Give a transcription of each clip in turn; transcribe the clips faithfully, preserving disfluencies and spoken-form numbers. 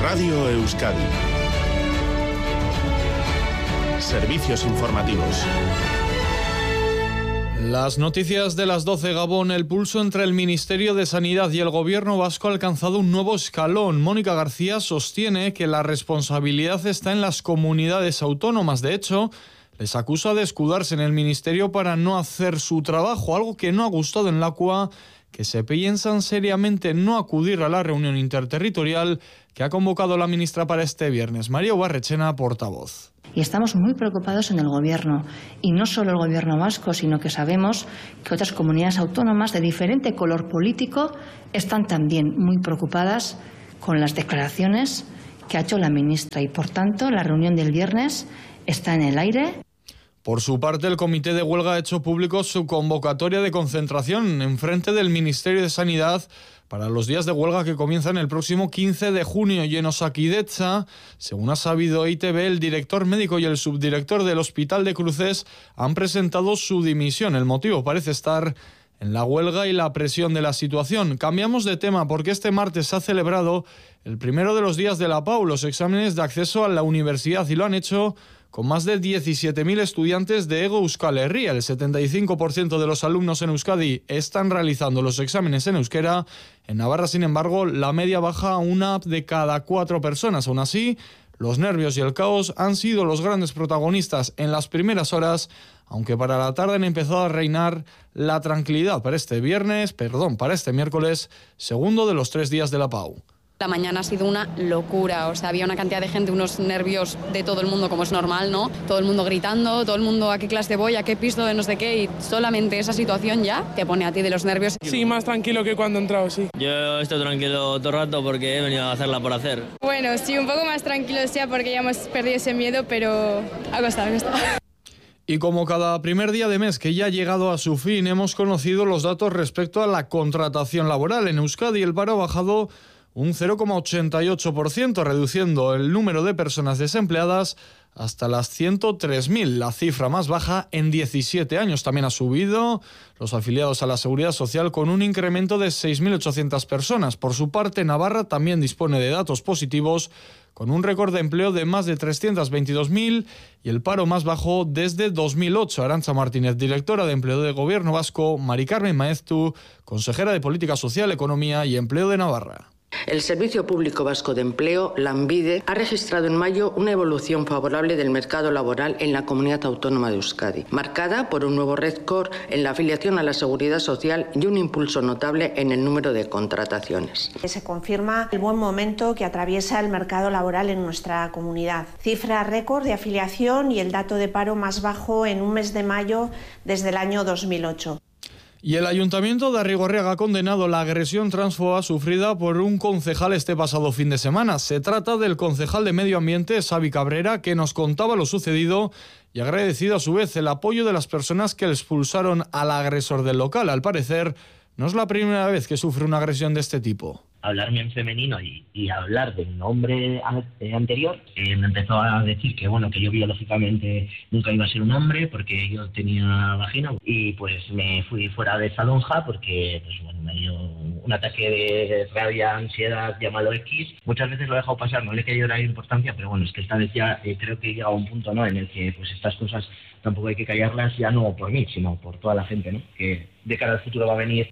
Radio Euskadi. Servicios informativos. Las noticias de las doce. Gabón. El pulso entre el Ministerio de Sanidad y el Gobierno vasco ha alcanzado un nuevo escalón. Mónica García sostiene que la responsabilidad está en las comunidades autónomas. De hecho, les acusa de escudarse en el Ministerio para no hacer su trabajo, algo que no ha gustado en Lakua, que se piensan seriamente no acudir a la reunión interterritorial que ha convocado la ministra para este viernes. María Barrechena, portavoz. Y estamos muy preocupados en el Gobierno, y no solo el Gobierno vasco, sino que sabemos que otras comunidades autónomas de diferente color político están también muy preocupadas con las declaraciones que ha hecho la ministra, y por tanto la reunión del viernes está en el aire. Por su parte, el Comité de Huelga ha hecho público su convocatoria de concentración en frente del Ministerio de Sanidad para los días de huelga que comienzan el próximo quince de junio. Y en Osakidetza, según ha sabido E I Te Be, el director médico y el subdirector del Hospital de Cruces han presentado su dimisión. El motivo parece estar en la huelga y la presión de la situación. Cambiamos de tema porque este martes se ha celebrado el primero de los días de la P A U, los exámenes de acceso a la universidad, y lo han hecho con más de diecisiete mil estudiantes de Hego Euskal Herria. El setenta y cinco por ciento de los alumnos en Euskadi están realizando los exámenes en euskera. En Navarra, sin embargo, la media baja a una de cada cuatro personas. Aún así, los nervios y el caos han sido los grandes protagonistas en las primeras horas, aunque para la tarde han empezado a reinar la tranquilidad para este viernes, perdón, para este miércoles, segundo de los tres días de la P A U. La mañana ha sido una locura, o sea, había una cantidad de gente, unos nervios de todo el mundo, como es normal, ¿no? Todo el mundo gritando, todo el mundo a qué clase voy, a qué piso, de no sé qué, y solamente esa situación ya te pone a ti de los nervios. Sí, más tranquilo que cuando he entrado, sí. Yo estoy tranquilo todo el rato porque he venido a hacerla por hacer. Bueno, sí, un poco más tranquilo sea porque ya hemos perdido ese miedo, pero ha costado, ha costado. Y como cada primer día de mes que ya ha llegado a su fin, hemos conocido los datos respecto a la contratación laboral. En Euskadi el paro ha bajado un cero coma ochenta y ocho por ciento, reduciendo el número de personas desempleadas hasta las ciento tres mil, la cifra más baja en diecisiete años. También ha subido los afiliados a la Seguridad Social con un incremento de seis mil ochocientas personas. Por su parte, Navarra también dispone de datos positivos, con un récord de empleo de más de trescientos veintidós mil y el paro más bajo desde dos mil ocho. Arantza Martínez, directora de Empleo del Gobierno Vasco; Mari Carmen Maeztu, consejera de Política Social, Economía y Empleo de Navarra. El Servicio Público Vasco de Empleo, Lanbide, ha registrado en mayo una evolución favorable del mercado laboral en la comunidad autónoma de Euskadi, marcada por un nuevo récord en la afiliación a la Seguridad Social y un impulso notable en el número de contrataciones. Se confirma el buen momento que atraviesa el mercado laboral en nuestra comunidad. Cifra récord de afiliación y el dato de paro más bajo en un mes de mayo desde el año dos mil ocho. Y el Ayuntamiento de Arrigorriaga ha condenado la agresión transfoba sufrida por un concejal este pasado fin de semana. Se trata del concejal de Medio Ambiente, Xavi Cabrera, que nos contaba lo sucedido y ha agradecido a su vez el apoyo de las personas que expulsaron al agresor del local. Al parecer, no es la primera vez que sufre una agresión de este tipo. Hablarme en femenino y, y hablar del nombre anterior, eh, me empezó a decir que bueno, que yo biológicamente nunca iba a ser un hombre porque yo tenía vagina, y pues me fui fuera de esa lonja porque pues bueno, me dio un ataque de rabia, ansiedad, llámalo X. Muchas veces lo he dejado pasar, no le he querido dar importancia, pero bueno, es que esta vez ya eh, creo que he llegado a un punto, ¿no?, en el que pues estas cosas tampoco hay que callarlas, ya no por mí, sino por toda la gente, ¿no?, que de cara al futuro va a venir.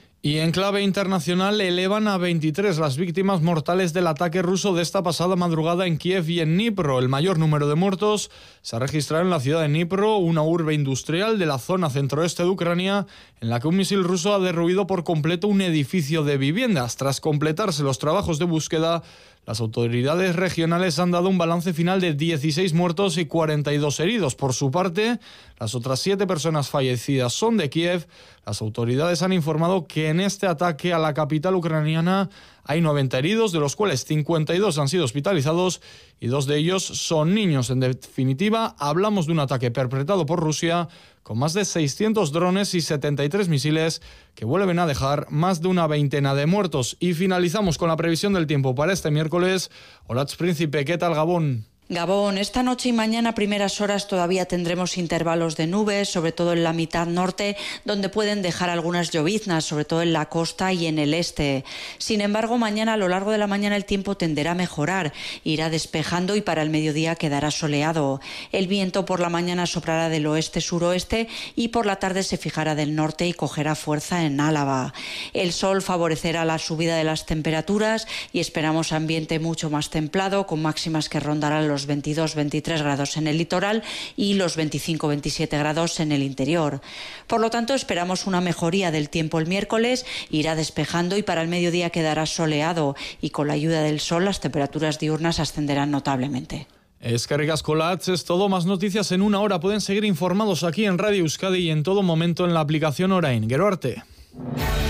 Y en clave internacional, elevan a veintitrés las víctimas mortales del ataque ruso de esta pasada madrugada en Kiev y en Dnipro. El mayor número de muertos se ha registrado en la ciudad de Dnipro, una urbe industrial de la zona centroeste de Ucrania, en la que un misil ruso ha derruido por completo un edificio de viviendas. Tras completarse los trabajos de búsqueda, las autoridades regionales han dado un balance final de dieciséis muertos y cuarenta y dos heridos. Por su parte, las otras siete personas fallecidas son de Kiev. Las autoridades han informado que en este ataque a la capital ucraniana hay noventa heridos, de los cuales cincuenta y dos han sido hospitalizados y dos de ellos son niños. En definitiva, hablamos de un ataque perpetrado por Rusia con más de seiscientos drones y setenta y tres misiles que vuelven a dejar más de una veintena de muertos. Y finalizamos con la previsión del tiempo para este miércoles. Olatz Príncipe, ¿qué tal Gabón? Gabón, esta noche y mañana a primeras horas todavía tendremos intervalos de nubes, sobre todo en la mitad norte, donde pueden dejar algunas lloviznas, sobre todo en la costa y en el este. Sin embargo, mañana a lo largo de la mañana el tiempo tenderá a mejorar, irá despejando y para el mediodía quedará soleado. El viento por la mañana soplará del oeste-suroeste y por la tarde se fijará del norte y cogerá fuerza en Álava. El sol favorecerá la subida de las temperaturas y esperamos ambiente mucho más templado, con máximas que rondarán los veintidós veintitrés grados en el litoral y los veinticinco veintisiete grados en el interior. Por lo tanto, esperamos una mejoría del tiempo el miércoles, irá despejando y para el mediodía quedará soleado y con la ayuda del sol las temperaturas diurnas ascenderán notablemente. Eskerrik asko Latz, es todo. Más noticias en una hora. Pueden seguir informados aquí en Radio Euskadi y en todo momento en la aplicación Orain. Gero arte.